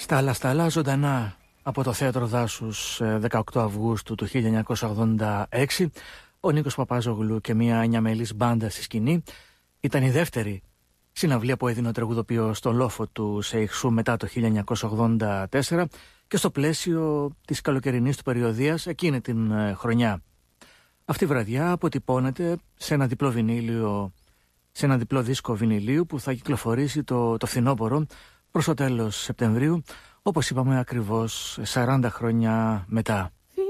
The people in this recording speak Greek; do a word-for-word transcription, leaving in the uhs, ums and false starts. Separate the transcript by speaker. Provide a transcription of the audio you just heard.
Speaker 1: Στάλα Στάλα ζωντανά από το Θέατρο Δάσους δεκαοκτώ Αυγούστου του χίλια εννιακόσια ογδόντα έξι. Ο Νίκος Παπάζογλου και μια εννιαμελής μπάντα στη σκηνή. Ήταν η δεύτερη συναυλία που έδινε ο τραγουδοποιός στον λόφο του Σεϊχσού μετά το χίλια εννιακόσια ογδόντα τέσσερα και στο πλαίσιο της καλοκαιρινής του περιοδίας εκείνη την χρονιά. Αυτή η βραδιά αποτυπώνεται σε ένα διπλό βινίλιο, σε ένα διπλό δίσκο βινιλίου που θα κυκλοφορήσει το, το φθινόπωρο προς το τέλος Σεπτεμβρίου, όπως είπαμε ακριβώς σαράντα χρόνια μετά.